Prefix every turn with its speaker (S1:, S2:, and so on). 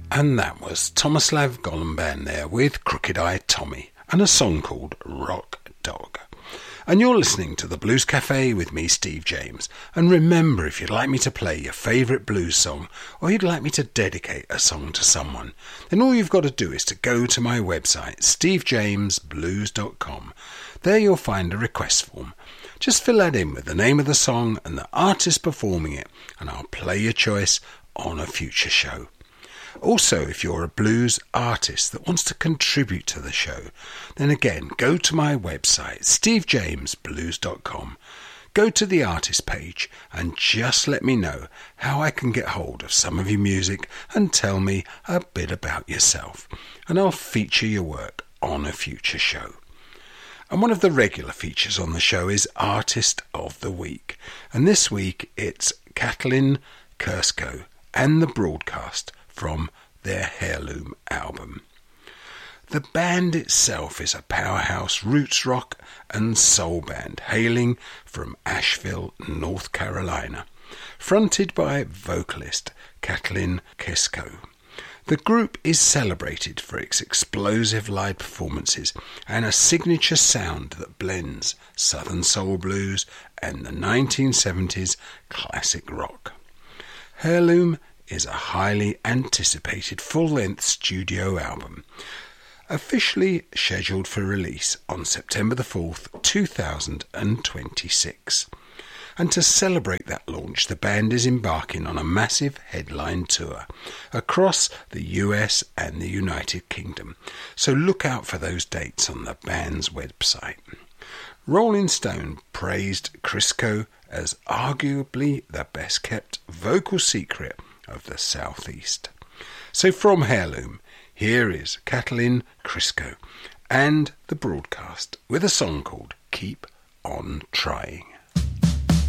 S1: And that was Tomislav Golomban there with Crooked Eye Tommy and a song called Rock Dog. And you're listening to the Blues Cafe with me, Steve James. And remember, if you'd like me to play your favourite blues song, or you'd like me to dedicate a song to someone, then all you've got to do is to go to my website, stevejamesblues.com. There you'll find a request form. Just fill that in with the name of the song and the artist performing it, and I'll play your choice on a future show. Also, if you're a blues artist that wants to contribute to the show, then again, go to my website, stevejamesblues.com. Go to the artist page and just let me know how I can get hold of some of your music and tell me a bit about yourself, and I'll feature your work on a future show. And one of the regular features on the show is Artist of the Week, and this week it's Katalin Kersko and The Broadcast from their Heirloom album. The band itself is a powerhouse roots rock and soul band hailing from Asheville, North Carolina, fronted by vocalist Katalin Kersko. The group is celebrated for its explosive live performances and a signature sound that blends Southern soul blues and the 1970s classic rock. Heirloom is a highly anticipated full-length studio album, officially scheduled for release on September the 4th, 2026. And to celebrate that launch, the band is embarking on a massive headline tour across the US and the United Kingdom, so look out for those dates on the band's website. Rolling Stone praised Kersko as arguably the best-kept vocal secret of the Southeast. So from Heirloom, here is Katalin Kersko and The Broadcast with a song called Keep On Trying.